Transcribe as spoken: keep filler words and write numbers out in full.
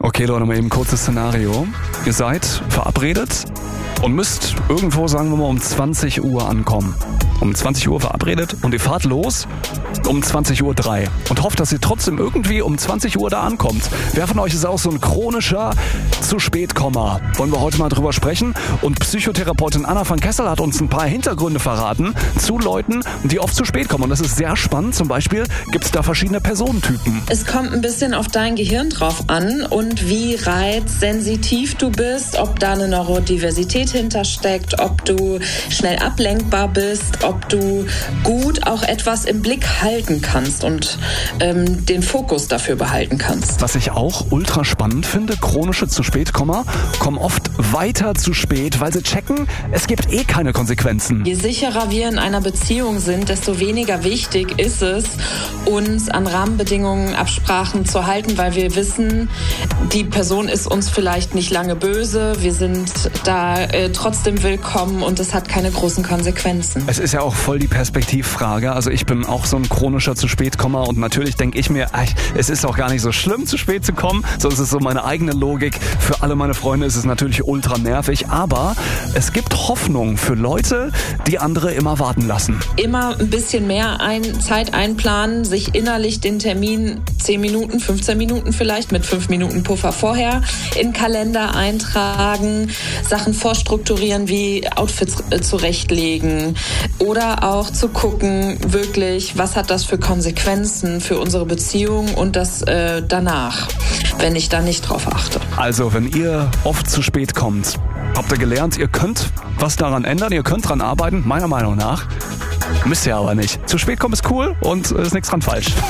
Okay, Leute, mal eben ein kurzes Szenario. Ihr seid verabredet und müsst irgendwo, sagen wir mal, um zwanzig Uhr ankommen. Um zwanzig Uhr verabredet und ihr fahrt los um zwanzig Uhr drei und hofft, dass ihr trotzdem irgendwie um zwanzig Uhr da ankommt. Wer von euch ist auch so ein chronischer Zu-Spät-Kommer? Wollen wir heute mal drüber sprechen. Und Psychotherapeutin Anna van Kessel hat uns ein paar Hintergründe verraten zu Leuten, die oft zu spät kommen. Und das ist sehr spannend. Zum Beispiel gibt es da verschiedene Personentypen. Es kommt ein bisschen auf dein Gehirn drauf an und wie reizsensitiv du bist, ob da eine Neurodiversität hintersteckt, ob du schnell ablenkbar bist, ob du gut auch etwas im Blick halten kannst und ähm, den Fokus dafür behalten kannst. Was ich auch ultra spannend finde, chronische Zu-Spät-Kommer kommen oft weiter zu spät, weil sie checken, es gibt eh keine Konsequenzen. Je sicherer wir in einer Beziehung sind, desto weniger wichtig ist es, uns an Rahmenbedingungen, Absprachen zu halten, weil wir wissen, die Person ist uns vielleicht nicht lange böse, wir sind da äh, trotzdem willkommen und es hat keine großen Konsequenzen. Es ist ja auch voll die Perspektivfrage. Also ich bin auch so ein chronischer Zu-Spät-Kommer und natürlich denke ich mir, ach, es ist auch gar nicht so schlimm, zu spät zu kommen. So ist es so meine eigene Logik. Für alle meine Freunde ist es natürlich ultra nervig, aber es gibt Hoffnung für Leute, die andere immer warten lassen. Immer ein bisschen mehr ein, Zeit einplanen, sich innerlich den Termin zehn Minuten, fünfzehn Minuten vielleicht mit fünf Minuten Puffer vorher in den Kalender eintragen, Sachen vorstrukturieren wie Outfits äh, zurechtlegen oder auch zu gucken, wirklich, was hat das für Konsequenzen für unsere Beziehung und das äh, danach, wenn ich da nicht drauf achte. Also, wenn ihr oft zu spät kommt, habt ihr gelernt, ihr könnt was daran ändern, ihr könnt dran arbeiten, meiner Meinung nach. Müsst ihr aber nicht. Zu spät kommen ist cool und ist nichts dran falsch.